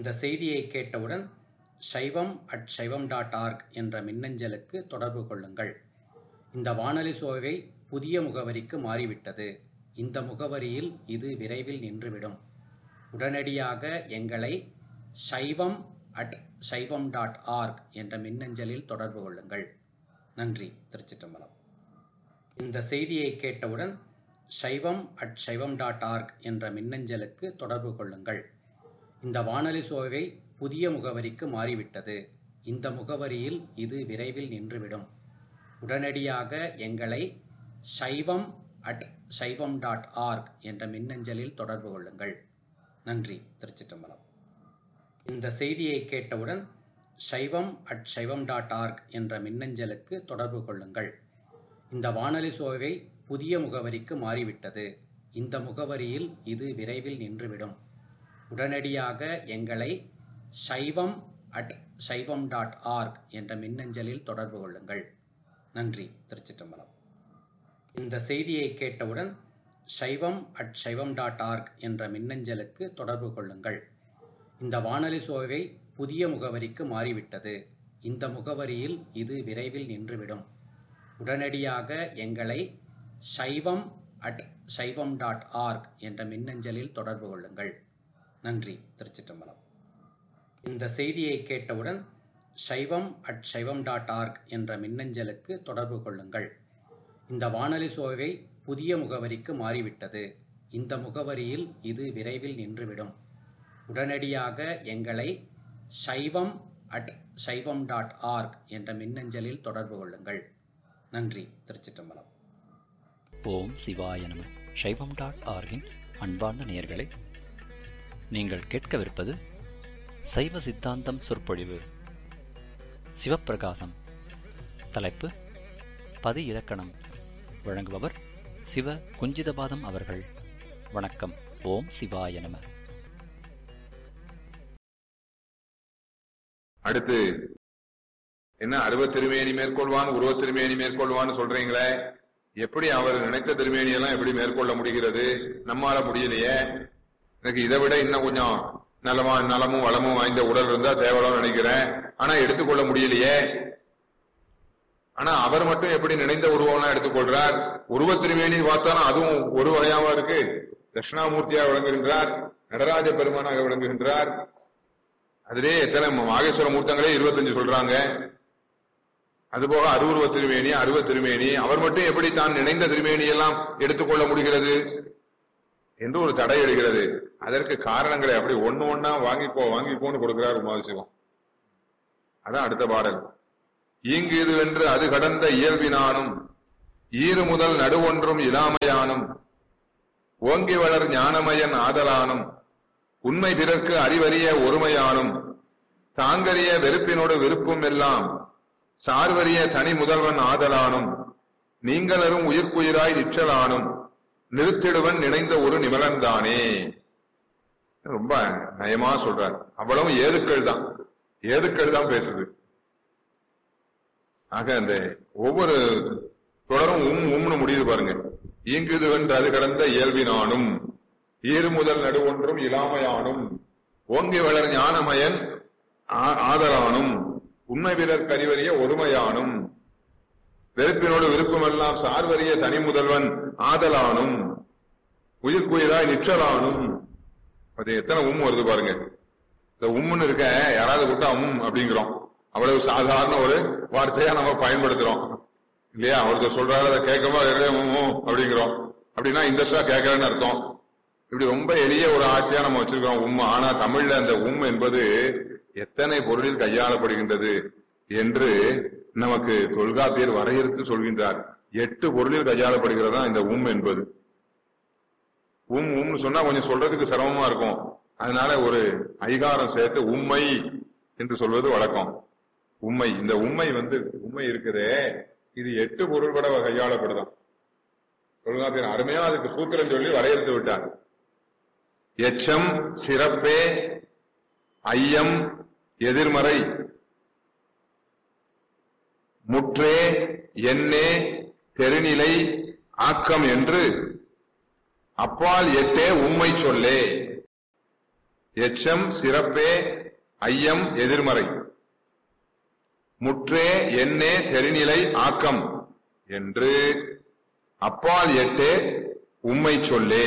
இந்த செய்தியை கேட்டவுடன் shaivam@shaivam.org என்ற மின்னஞ்சலுக்கு தொடர்பு கொள்ளுங்கள். இந்த வானொலி சோவை புதிய முகவரிக்கு மாறிவிட்டது. இந்த முகவரியில் இது விரைவில் நின்றுவிடும். உடனடியாக எங்களை shaivam@shaivam.org என்ற மின்னஞ்சலில் தொடர்பு கொள்ளுங்கள். நன்றி. திருச்சிற்றம்பலம். இந்த செய்தியை கேட்டவுடன் shaivam@shaivam.org என்ற மின்னஞ்சலுக்கு தொடர்பு கொள்ளுங்கள். இந்த வானொலி சோவை புதிய முகவரிக்கு மாறிவிட்டது. இந்த முகவரியில் இது விரைவில் நின்றுவிடும். உடனடியாக எங்களை shaivam@shaivam.org என்ற மின்னஞ்சலில் தொடர்பு கொள்ளுங்கள். நன்றி. திருச்சிற்றம்பலம். இந்த செய்தியை கேட்டவுடன் shaivam@shaivam.org என்ற மின்னஞ்சலுக்கு தொடர்பு கொள்ளுங்கள். இந்த வானொலி சோவை புதிய முகவரிக்கு மாறிவிட்டது. இந்த முகவரியில் இது விரைவில் நின்றுவிடும். உடனடியாக எங்களை shaivam@shaivam.org என்ற மின்னஞ்சலில் தொடர்பு கொள்ளுங்கள். நன்றி. திருச்சிற்றம்பலம். இந்த செய்தியை கேட்டவுடன் shaivam@shaivam.org என்ற மின்னஞ்சலுக்கு தொடர்பு கொள்ளுங்கள். இந்த வானொலி சோவை புதிய முகவரிக்கு மாறிவிட்டது. இந்த முகவரியில் இது விரைவில் நின்றுவிடும். உடனடியாக எங்களை shaivam@shaivam.org என்ற மின்னஞ்சலில் தொடர்பு கொள்ளுங்கள். நன்றி. திருச்சிற்றம்பலம். இந்த செய்தியை கேட்டவுடன் shaivam@shaivam.org என்ற மின்னஞ்சலுக்கு தொடர்பு கொள்ளுங்கள். இந்த வானொலி சோவை புதிய முகவரிக்கு மாறிவிட்டது. இந்த முகவரியில் இது விரைவில் நின்றுவிடும். உடனடியாக எங்களை shaivam@shaivam.org என்ற மின்னஞ்சலில் தொடர்பு கொள்ளுங்கள். நன்றி. திருச்சிற்றம்பலம். ஓம் சிவாய நம. shaivam.org-இன் அன்பார்ந்த நேயர்களே, நீங்கள் கேட்கவிருப்பது சைவ சித்தாந்தம் சொற்பொழிவு. சிவப்பிரகாசம். தலைப்பு பதி இலக்கணம். வழங்குபவர் சிவ குஞ்சிதபாதம் அவர்கள். வணக்கம். ஓம் சிவாய நம. அடுத்து என்ன, அருவத் திருமேனி மேற்கொள்வான், உருவத் திருமேனி மேற்கொள்வான்னு சொல்றீங்களே, எப்படி அவர் நினைத்த திருமேனியெல்லாம் எப்படி மேற்கொள்ள முடிகிறது? நம்மால முடியலையே. எனக்கு இதை விட இன்னும் கொஞ்சம் நலமும் வளமும் வாய்ந்த உடல் இருந்தா தேவலாம் நினைக்கிறேன். ஆனா எடுத்துக்கொள்ள முடியலையே. ஆனா அவர் மட்டும் எப்படி நினைந்த உருவம்லாம் எடுத்துக்கொள்றார்? உருவ திருமேனி பார்த்தாலும் அதுவும் ஒரு வகையாவா இருக்கு. தட்சிணாமூர்த்தியாக விளங்குகின்றார், நடராஜ பெருமானாக விளங்குகின்றார். அதிலே எத்தனை மாகேஸ்வர மூர்த்தங்களே 25 சொல்றாங்க. அதுபோக அருவுருவ திருமேனி, அருவ திருமேனி, அவர் மட்டும் எப்படி தான் நினைந்த திருமேனி எல்லாம் எடுத்துக்கொள்ள முடிகிறது என்று ஒரு தடை எழுகிறது. அதற்கு காரணங்களை அப்படி ஒண்ணு ஒன்னா வாங்கிப்போன்னு கொடுக்கிறார் உமாதிசிவம். அதான் அடுத்த பாடல். ஈங்கு இது வென்று அது கடந்த இயல்பினானும் ஈறு முதல் நடுவொன்றும் இலாமையானும் ஓங்கி வளர் ஞானமயன் ஆதலானும் உண்மை பிறர்க்கு அறிவறிய ஒருமையானும் தாங்கரிய வெறுப்பினோடு விருப்பும் எல்லாம் சார்வரிய தனி முதல்வன் ஆதலானும் நீங்களரும் உயிர்க்குயிராய் நிற்றலானும் நிறுத்திடுவன் நினைந்த ஒரு நிமலன்தானே. ரொம்ப நயமா சொல்றார். அவ்வளவு ஏதுக்கள் தான் பேசுது. ஆக அந்த ஒவ்வொரு தொடரும் உம்னு முடியுது பாருங்க. ஈங்குது வென்று அது கடந்த இயல்பினானும் ஈறு முதல் நடுவொன்றும் இலாமையானும் ஓங்கி வளர் ஞானமயன் ஆதலானும் உண்மை பிறர் கறிவறிய ஒருமையானும் வெறுப்பினோடு விருப்பமெல்லாம் சார்வறிய தனி முதல்வன் ஆதலானும் உயிர்க்குயிராய் நிற்றலானும். அது எத்தனை வருது பாருங்க. இந்த உம்முன்னு இருக்க யாராவது விட்டா அப்படிங்கிறோம். அவ்வளவு சாதாரண ஒரு வார்த்தையா நம்ம பயன்படுத்துறோம் இல்லையா? ஒருத்தர் சொல்றாரு, அதை கேட்கமா அப்படிங்கிறோம். அப்படின்னா இன்ட்ரெஸ்டா கேட்கறேன்னு அர்த்தம். இப்படி ரொம்ப எளிய ஒரு ஆட்சியா நம்ம வச்சிருக்கிறோம் ஆனா தமிழ்ல அந்த என்பது எத்தனை பொருளில் கையாளப்படுகின்றது என்று நமக்கு தொல்காப்பியர் வரையறுத்து சொல்கின்றார். 8 பொருளில் கையாளப்படுகிறதா இந்த என்பது. உம்னு சொன்னா கொஞ்சம் சொல்றதுக்கு சிரமமா இருக்கும். அதனால ஒரு ஐகாரம் சேர்த்து உம்மை என்று சொல்வது வழக்கம். உம்மை, இந்த உம்மை இருக்குதே, இது 8 பொருள் கூட கையாளப்படுதான். தொல்காப்பியர் அருமையா அதுக்கு சூத்திரம் சொல்லி வரையறுத்து விட்டார். எச்சம் சிறப்பே, ஐயம் எதிர்மறை, முற்றே எண்ணே தெருநிலை ஆக்கம் என்று அப்பால் எட்டே உம்மை சொல்லே. எச்சம் சிறப்பே ஐயம் எதிர்மறை. முற்றே எண்ணே தெரிநிலை ஆக்கம் என்று அப்பால் எட்டே உம்மை சொல்லே.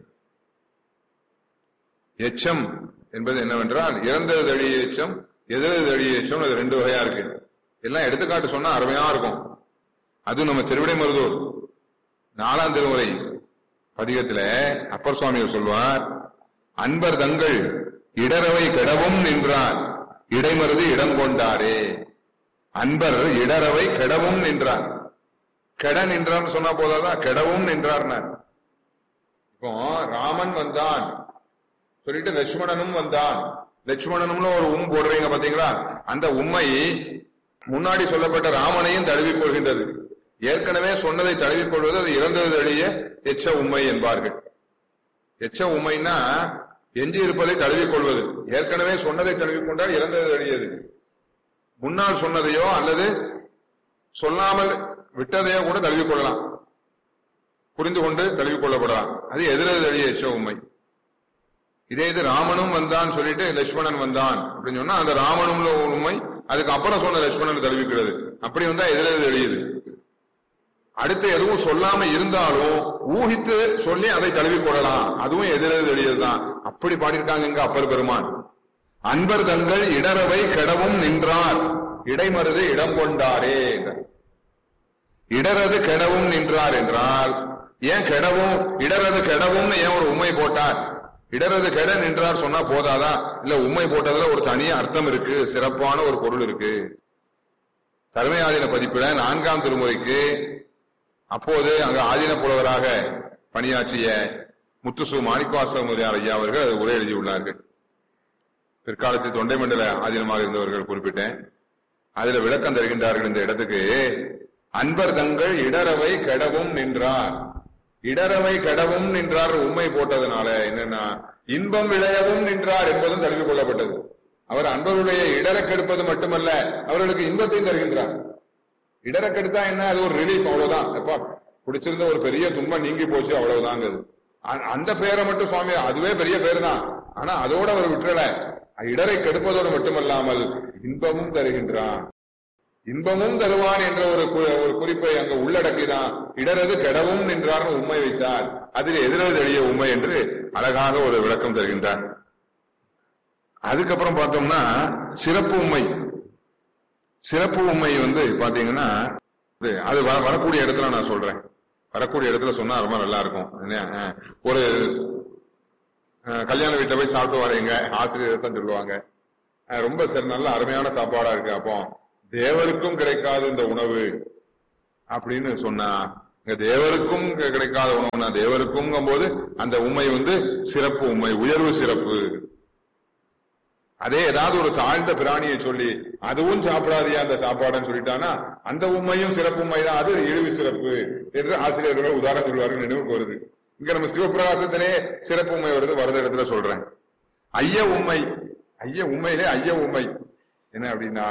எச்சம் என்பது என்னவென்றால் இறந்தது தழிய எச்சம், எதிரது தழிய எச்சம். அது ரெண்டு வகையா இருக்கு. எல்லாம் எடுத்துக்காட்டு சொன்னா அருமையா இருக்கும். அதுவும் நம்ம திருவிடைமருதூர் 4ஆம் திருமுறை பதிகத்துல அப்பர் சுவாமிகள் சொல்வார், அன்பர் தங்கள் இடரவை கெடவும் நின்றார் இடைமருது இடம் கொண்டாரே. அன்பர் இடரவை கெடவும் நின்றார். கெட நின்றார் சொன்னா போதாதான், கெடவும் நின்றார். இப்போ ராமன் வந்தான் சொல்லிட்டு லட்சுமணனும் வந்தான். லட்சுமணனும்னு ஒரு போடுறீங்க பாத்தீங்களா? அந்த உண்மை முன்னாடி சொல்லப்பட்ட ராமனையும் தழுவிக் கொள்கின்றது. ஏற்கனவே சொன்னதை தழுவிக் கொள்வது அது இறந்தது தழிய எச்ச உண்மை என்பார்கள். எச்ச உண்மைன்னா எஞ்சி இருப்பதை தழுவிக் கொள்வது. ஏற்கனவே சொன்னதை தழுவிக் கொண்டால் இறந்தது தழியது. முன்னால் சொன்னதையோ அல்லது சொல்லாமல் விட்டதையோ கூட தழுவிக் கொள்ளலாம், புரிந்து கொண்டு தழுவிக் கொள்ளப்படலாம். அது எதிரது தழிய எச்ச உண்மை. இதே இது ராமனும் வந்தான் சொல்லிட்டு லட்சுமணன் வந்தான் அப்படின்னு சொன்னா அந்த ராமனும் உண்மை அதுக்கு அப்புறம் சொன்ன லட்சுமணன் தழுவிக்கிறது. அப்படி வந்தா எதிரது தழியுது. அடுத்து எதுவும் சொல்லாம இருந்தாலும் ஊகித்து சொல்லி அதை தழுவிக் கொள்ளலாம், அதுவும் எதிரது தழியதுதான். அப்படி பாடியிருக்காங்க இங்க அப்பர் பெருமான். அன்பர் தங்கள் இடரவை கெடவும் நின்றார் இடைமருது இடம் கொண்டாரே. இடரது கெடவும் நின்றார் என்றால் ஏன் கெடவும் இடரது கெடவும்னு ஏன் ஒரு உண்மை போட்டார்? இடரது கெட நின்றார் சொன்னா போதாதா? இல்ல உண்மை போட்டதுல ஒரு தனி அர்த்தம் இருக்கு, சிறப்பான ஒரு பொருள் இருக்கு. தருமை ஆதீன பதிப்பில 4ஆம் திருமுறைக்கு அப்போது அங்கு ஆதீன புலவராக பணியாற்றிய முத்துசு மாணிக்கவாசகமுடியார் ஐயா அவர்கள் அது உரை எழுதியுள்ளார்கள். பிற்காலத்தில் தொண்டை மண்டல ஆதீனமாக இருந்தவர்கள் குறிப்பிட்டேன். அதுல விளக்கம் தருகின்றார்கள். இந்த இடத்துக்கு அன்பர் தங்கள் இடரவை கெடவும் நின்றார். இடரவை கெடவும் நின்றார் உண்மை போட்டதுனால என்னன்னா இன்பம் விளையவும் நின்றார் என்பதும் தழுவிக் கொள்ளப்பட்டது. அவர் அன்பருடைய இடரை கெடுப்பது மட்டுமல்ல, அவர்களுக்கு இன்பத்தையும் தருகின்றார். இடரை கெடுத்தா என்ன? அது ஒரு ரிலீஃப், அவ்வளவுதான். எப்பா பிடிச்சிருந்த ஒரு பெரிய துன்பம் நீங்கி போச்சு, அவ்வளவுதாங்க. அந்த பேரை மட்டும் சுவாமி அதுவே பெரிய பேர் தான். ஆனா அதோட அவர் விட்டுறல, இடரை கெடுப்பதோடு மட்டுமல்லாமல் இன்பமும் தருகின்றான். இன்பமும் தருவான் என்ற ஒரு குறிப்பை அங்க உள்ளடக்கிதான் இடரது கெடவும் நின்றார் உண்மை வைத்தார். அதில் எதிரது எளிய உண்மை என்று அழகாக ஒரு விளக்கம் தருகின்றார். அதுக்கப்புறம் பார்த்தோம்னா சிறப்பு உண்மை. சிறப்பு உண்மை பாத்தீங்கன்னா அது வரக்கூடிய இடத்துல நான் சொல்றேன். வரக்கூடிய இடத்துல சொன்னா ரொம்ப நல்லா இருக்கும். ஒரு கல்யாண வீட்டை போய் சாப்பிட்டு வரீங்க, ஆசிரியர் தான் சொல்லுவாங்க, ரொம்ப சரி நல்ல அருமையான சாப்பாடா இருக்கு, அப்போ தேவருக்கும் கிடைக்காத இந்த உணவு அப்படின்னு சொன்னா, தேவருக்கும் கிடைக்காத உணவுனா தேவருக்கும் போது அந்த உண்மை சிறப்பு உண்மை, உயர்வு சிறப்பு. அதே ஏதாவது ஒரு தாழ்ந்த பிராணியை சொல்லி அதுவும் சாப்பிடாதியா அந்த சாப்பாடுன்னு சொல்லிட்டானா அந்த உண்மையும் சிறப்பு உண்மைதான், அது இழிவு சிறப்பு என்று ஆசிரியர்கள் உதாரணம் சொல்வார்கள். நினைவுக்கு வருது. இங்க நம்ம சிவபிரகாசத்திலே சிறப்பு உண்மை வருத இடத்துல சொல்றேன். ஐய உண்மை, ஐய உண்மையிலே ஐய உண்மை என்ன அப்படின்னா,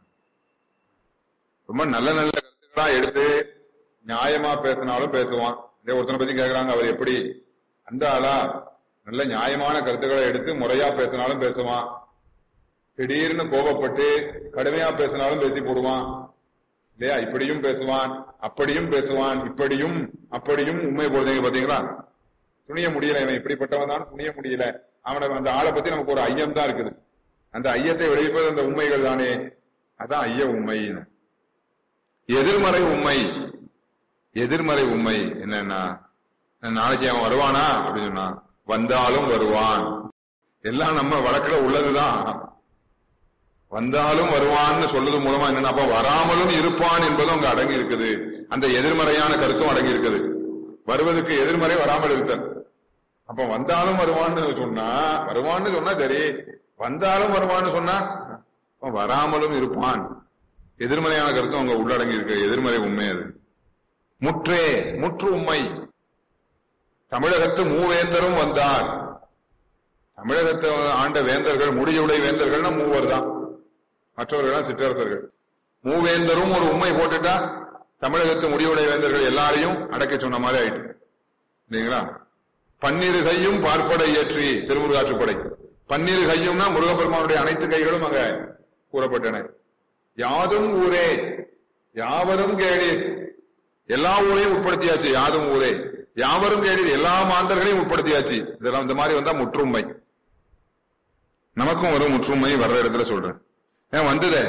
ரொம்ப நல்ல நல்ல கருத்துக்களா எடுத்து நியாயமா பேசினாலும் பேசுவான். இதே ஒருத்தனை பத்தி கேட்கிறாங்க, அவர் எப்படி அந்த ஆளா நல்ல நியாயமான கருத்துக்களை எடுத்து முறையா பேசினாலும் பேசுவான். திடீர்னு கோபப்பட்டு கடுமையா பேசினாலும் பேசி போடுவான் இல்லையா? இப்படியும் பேசுவான், அப்படியும் பேசுவான், இப்படியும் அப்படியும் உண்மை போடுறீங்க பாத்தீங்களா? துணிய முடியல, இவன் இப்படிப்பட்டவன் தான் துணிய முடியல. அவனை அந்த ஆளை பத்தி நமக்கு ஒரு ஐயம் தான் இருக்குது. அந்த ஐயத்தை விளைவிப்பது அந்த உண்மைகள் தானே, அதான் ஐய உண்மை. எதிர்மறை உண்மை, எதிர்மறை உண்மை என்னன்னா, நாளைக்கு அவன் வருவானா அப்படின்னு சொன்னா வந்தாலும் வருவான். எல்லாம் நம்ம வழக்குல உள்ளதுதான். வந்தாலும் வருவான்னு சொல்றது மூலமா என்னன்னா, அப்ப வராமலும் இருப்பான் என்பதும் அங்க அடங்கி இருக்குது. அந்த எதிர்மறையான கருத்தும் அடங்கி இருக்குது. வருவதற்கு எதிர்மறை வராமல் இருத்தல். அப்ப வந்தாலும் வருவான்னு சொன்னா, வருவான்னு சொன்னா சரி, வந்தாலும் வருவான்னு சொன்னா வராமலும் இருப்பான். எதிர்மறையான கருத்தும் அங்க உள்ளடங்கி இருக்கு. எதிர்மறை உண்மை அது. முற்றே, முற்று உண்மை. தமிழகத்து மூவேந்தரும் வந்தார். தமிழகத்தை ஆண்ட வேந்தர்கள், முடியுடை வேந்தர்கள்னா மூவர் தான், மற்றவர்கள் சிற்றரசர்கள். மூவேந்தரும் ஒரு உண்மை போட்டுட்டா தமிழகத்து முடிவுடை வேந்தர்கள் எல்லாரையும் அடக்க சொன்ன மாதிரி ஆயிட்டு இல்லைங்களா? பன்னிரு கையும் பார்ப்படை ஏற்றி, திருமுருகாற்றுப்படை, பன்னிரு கையும்னா முருகப்பெருமானுடைய அனைத்து கைகளும் அங்க கூறப்பட்டன. யாதும் ஊரே யாவரும் கேளீர், எல்லா ஊரையும் உட்படுத்தியாச்சு. யாதும் ஊரே யாவரும் கேளீர், எல்லா மாந்தர்களையும் உட்படுத்தியாச்சு. இதெல்லாம் இந்த மாதிரி வந்தா முற்றுமை. நமக்கும் ஒரு முற்றுமை வர்ற இடத்துல சொல்றேன். ஏன் வந்ததே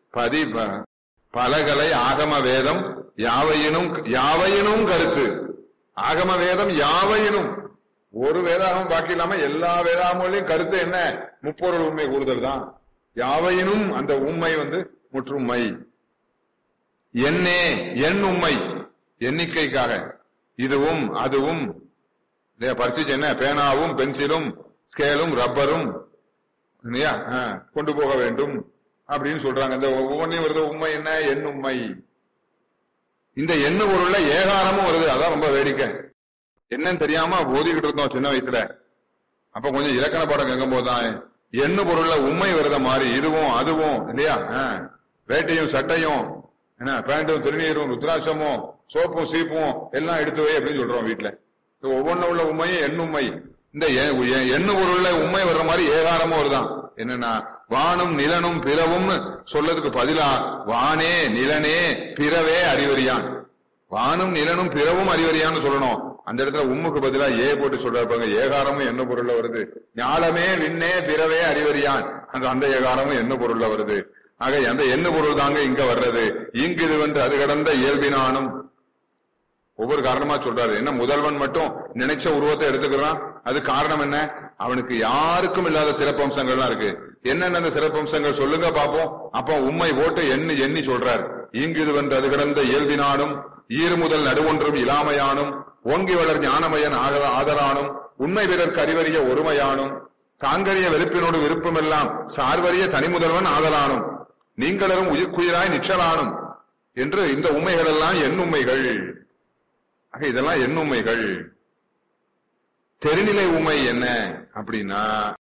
பலகலை ஆகம வேதம் யாவையினும் கருத்து. ஆகம வேதம் யாவையினும், ஒரு வேதாகமும் பாக்கி இல்லாம எல்லா வேதாகமங்களையும் கருத்து என்ன? முப்பொருள் உண்மை கூறுதல் தான். யாவையினும் அந்த உண்மை முற்றுமை. என் உண்மை எண்ணிக்கைக்காக, இதுவும் அதுவும் பரிச்சு என்ன, பேனாவும் பென்சிலும் ஸ்கேலும் ரப்பரும் கொண்டு போக வேண்டும் அப்படின்னு சொல்றாங்க. இந்த ஒவ்வொன்றையும் வருது உண்மை என்ன, என் உண்மை. இந்த எண்ணு பொருள்ல ஏகாரமும் வருது. அதான் ரொம்ப வேடிக்கை. என்னன்னு தெரியாம ஓதிக்கிட்டு இருந்தோம் சின்ன வயசுல. அப்ப கொஞ்சம் இலக்கண பாடம் கேட்கும் போதுதான் எண்ணு பொருள்ல உண்மை வருத மாதிரி இதுவும் அதுவும் இல்லையா, வேட்டையும் சட்டையும் என்ன, பேண்டும் திருநீரும் ருத்ராட்சமும் சோப்பும் சீப்பும் எல்லாம் எடுத்து வை அப்படின்னு சொல்றோம் வீட்டுல. ஒவ்வொன்னு உள்ள உண்மையும் எண்ணுண்மை. இந்த எண்ணு பொருள்ல உண்மை வர்ற மாதிரி ஏகாரமும் வருதான். என்னன்னா வானும் நிலனும் பிறவும்னு சொல்லதுக்கு பதிலா வானே நிலனே பிறவே அறிவறியான், வானும் நிலனும் பிறவும் அறிவறியான்னு சொல்லணும். அந்த இடத்துல உம்முக்கு பதிலா ஏ போட்டு சொல்றாங்க. ஏகாரமும் என்ன பொருள்ல வருது. ஞாலமே விண்ணே பிறவே அறிவறியான், அந்த ஏகாரமும் என்ன பொருள்ல வருது. ஆக அந்த என்ன பொருள் தாங்க இங்க வர்றது. இங்கு இது வந்து அது கடந்த இயல்பினானும் ஒவ்வொரு காரணமா சொல்றாரு. என்ன முதல்வன் மட்டும் நினைச்ச உருவத்தை எடுத்துக்கிறான். அது காரணம் என்ன? அவனுக்கு யாருக்கும் இல்லாத சிறப்பம்சங்கள்லாம் இருக்கு. என்னென்ன அந்த சிறப்பம்சங்கள் சொல்லுங்க பாப்போம். அப்ப உண்மை போட்டு எண்ணி சொல்றார். இங்கு இது வந்து அது கடந்த இயல்பினானும் ஈறு முதல் நடுவொன்றும் இலாமையானும் ஓங்கி வளர் ஞானமயன் ஆதலானும் உண்மை பிறர்க்கு அறிவறிய ஒருமையானும் தாங்கறிய வெறுப்பினோடு விருப்பமெல்லாம் சார்வறிய தனிமுதல்வன் ஆதலானும் நீங்களரும் உயிர்க்குயிராய் நிற்றலானும் என்று இந்த உண்மைகள் எல்லாம் எண்ணுண்மைகள். இதெல்லாம் எண்ணுண்மைகள். தெரிநிலை உண்மை என்ன அப்படின்னா,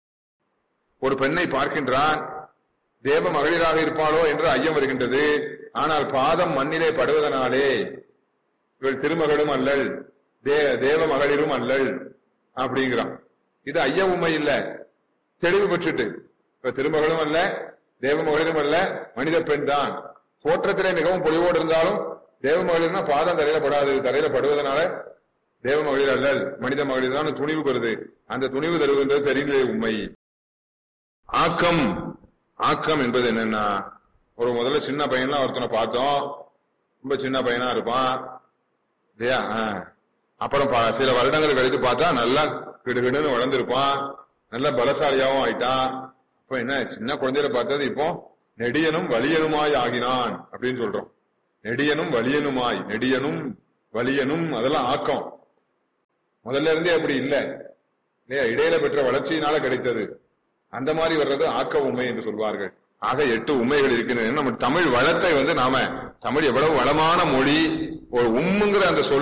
ஒரு பெண்ணை பார்க்கின்றான், தேவ மகளிராக இருப்பாளோ என்று ஐயம் வருகின்றது. ஆனால் பாதம் மண்ணிலே படுவதனாலே இவள் திருமகளும் அல்லள் தேவ மகளிரும் அல்லள் அப்படிங்கிறான். இது ஐய உண்மை இல்ல, தெளிவு பெற்றுட்டு இப்ப திருமகளும் அல்ல தேவ மகளிரும் அல்ல, மனித பெண் தான். தோற்றத்திலே மிகவும் பொலிவோடு இருந்தாலும் தேவ மகளிர்னா பாதம் தரையில படாது. தரையில படுவதனால தேவ மகளிர் அல்ல மனித மகளிர் தான் துணிவு பெறுது. அந்த துணிவு தருகின்றது தெரிநிலை உண்மை. ஆக்கம் என்பது என்னன்னா, ஒரு முதல்ல சின்ன பையன்லாம் ஒருத்தனை பார்த்தோம், ரொம்ப சின்ன பையனா இருப்பான் இல்லையா. அப்புறம் சில வருடங்கள் கழித்து பார்த்தா நல்லா கிடுகிடுன்னு வளர்ந்துருப்பான், நல்ல பலசாலியாவும் ஆயிட்டான். அப்ப என்ன, சின்ன குழந்தையில பார்த்தது இப்போ நெடியனும் வலியனுமாய் ஆகினான் அப்படின்னு சொல்றோம். நெடியனும் வலியனுமாய், நெடியனும் வலியனும் அதெல்லாம் ஆக்கம். முதல்ல இருந்தே அப்படி இல்ல இல்லையா, இடையில பெற்ற வளர்ச்சியினால கிடைத்தது. அந்த மாதிரி வர்றது ஆக்க உண்மை என்று சொல்வார்கள். ஆக 8 உண்மைகள் இருக்கின்றன. நம்ம தமிழ் வளத்தை நாம தமிழ் எவ்வளவு வளமான மொழி, ஒரு உம்முங்கிற அந்த சொல்